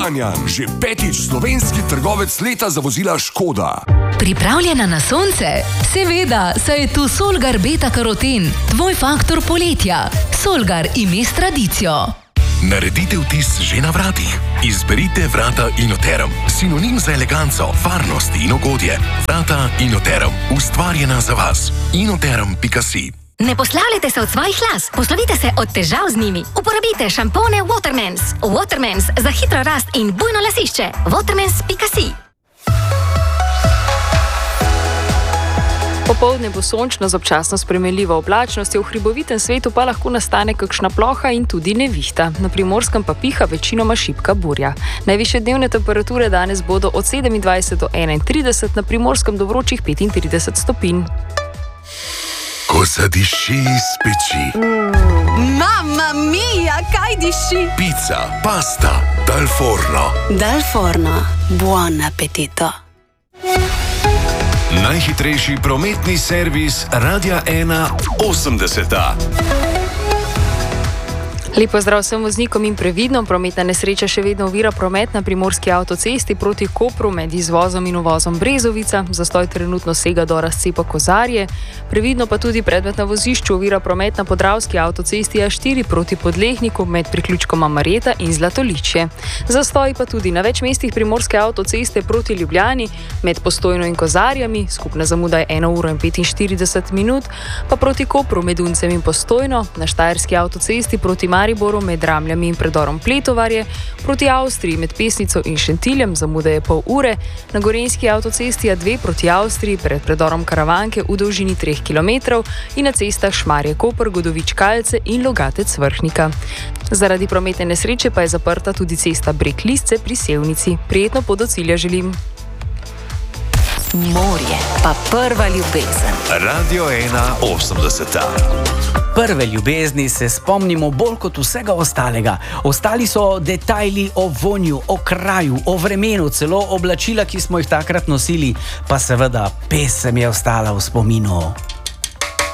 Banjan, že 5. slovenski trgovec leta za vozila Škoda. Pripravljena na sonce? Seveda, saj je tu Solgar Beta Karoten, tvoj faktor poletja. Solgar ime s tradicijo. Naredite vtis že na vratih. Izberite vrata Inoterum, sinonim za eleganco, varnost in ugodje. Vrata Inoterum, ustvarjena za vas. Inoterum.si. Ne poslavljajte se od svojih las, poslovite se od težav z njimi. Uporabite šampone Watermans. Watermans za hitro rast in bujno lasišče. Watermans.si. Popoldne bo sončno z občasno spremenljivo oblačnostjo, v hribovitem svetu pa lahko nastane kakšna ploha in tudi nevihta. Na Primorskem pa piha večinoma šibka burja. Najvišje dnevne temperature danes bodo od 27 do 31, na Primorskem do vročih 35 stopinj. Ko zadiši iz peči. Mamma mia, kaj diši? Pica, pasta, dal forno. Dal forno, buon appetito. Najhitrejši prometni servis Radia 1 80. Lep pozdrav vsem voznikom in previdnom. Prometna nesreča še vedno ovira promet na primorski avtocesti proti Kopru med izvozom in uvozom Brezovica. Zastoj trenutno sega do razcepa Kozarje. Previdno pa tudi predmet na vozišču ovira promet na podravski avtocesti A4 proti Podlehniku med priključkoma Marjeta in Zlatoličje. Zastoj pa tudi na več mestih primorske avtoceste proti Ljubljani med Postojno in Kozarjami, skupna zamuda je 1 uro in 45 minut, pa proti Kopru med Uncem in Postojno, na štajerski avtocesti proti Mariboru med Ramljami in predorom Pletovarje, proti Avstriji med Pesnico in Šentiljem zamuda je pol ure, na gorenjski avtocesti A2 proti Avstriji pred predorom Karavanke v dolžini 3 km in na cestah Šmarje-Koper, Godovič-Kalce in Logatec-Vrhnika. Zaradi prometne nesreče pa je zaprta tudi cesta Breg-Lisce pri Sevnici. Prijetno pot do cilja želim. Morje, pa prva ljubezen. Radio 1 80. Prve ljubezni se spomnimo bolj kot vsega ostalega. Ostali so detajli o vonju, o kraju, o vremenu, celo oblačila, ki smo jih takrat nosili, pa seveda pesem je ostala v spominu.